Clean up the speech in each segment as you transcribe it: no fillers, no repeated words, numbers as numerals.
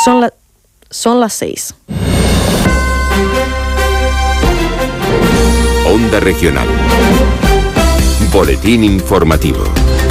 Son las 6. Onda Regional. Boletín informativo.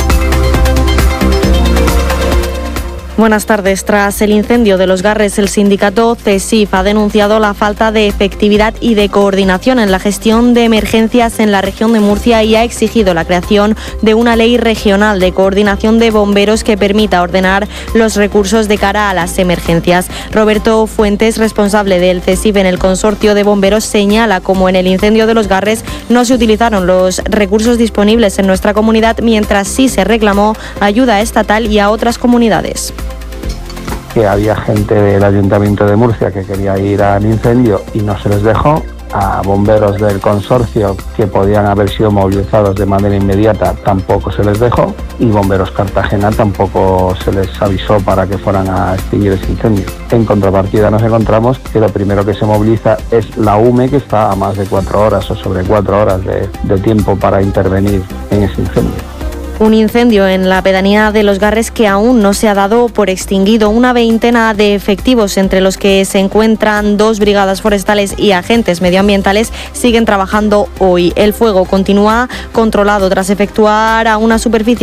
Buenas tardes. Tras el incendio de Los Garres, el sindicato CESIF ha denunciado la falta de efectividad y de coordinación en la gestión de emergencias en la región de Murcia y ha exigido la creación de una ley regional de coordinación de bomberos que permita ordenar los recursos de cara a las emergencias. Roberto Fuentes, responsable del CESIF en el consorcio de bomberos, señala cómo en el incendio de Los Garres no se utilizaron los recursos disponibles en nuestra comunidad, mientras sí se reclamó ayuda estatal y a otras comunidades. Que había gente del Ayuntamiento de Murcia que quería ir al incendio y no se les dejó, a bomberos del consorcio que podían haber sido movilizados de manera inmediata tampoco se les dejó y bomberos Cartagena tampoco se les avisó para que fueran a extinguir ese incendio. En contrapartida nos encontramos que lo primero que se moviliza es la UME, que está a más de 4 horas o sobre 4 horas de tiempo para intervenir en ese incendio. Un incendio en la pedanía de Los Garres que aún no se ha dado por extinguido. Una veintena de efectivos, entre los que se encuentran 2 brigadas forestales y agentes medioambientales, siguen trabajando hoy. El fuego continúa controlado tras afectar a una superficie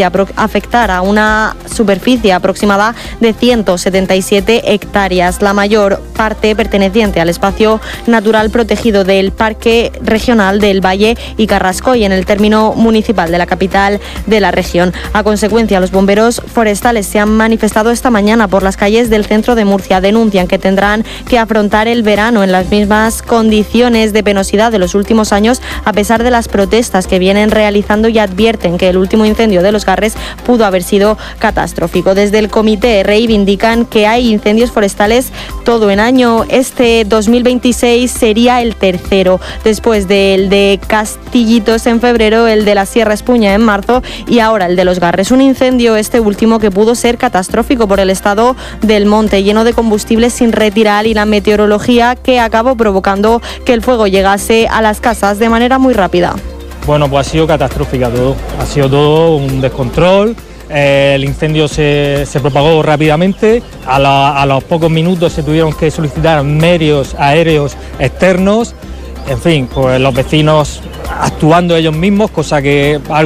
aproximada de 177 hectáreas, la mayor parte perteneciente al espacio natural protegido del Parque Regional del Valle y Carrascoy, en el término municipal de la capital de la región. A consecuencia, los bomberos forestales se han manifestado esta mañana por las calles del centro de Murcia. Denuncian que tendrán que afrontar el verano en las mismas condiciones de penosidad de los últimos años, a pesar de las protestas que vienen realizando, y advierten que el último incendio de Los Garres pudo haber sido catastrófico. Desde el comité reivindican que hay incendios forestales todo el año. Este 2026 sería el tercero, después del de Castillitos en febrero, el de la Sierra Espuña en marzo y ahora el de Los Garres. Un incendio, este último, que pudo ser catastrófico por el estado del monte, lleno de combustible sin retirar, y la meteorología que acabó provocando que el fuego llegase a las casas de manera muy rápida. Bueno, pues ha sido catastrófica todo. Ha sido todo un descontrol. El incendio se propagó rápidamente. A los pocos minutos se tuvieron que solicitar medios aéreos externos. En fin, pues los vecinos actuando ellos mismos, cosa que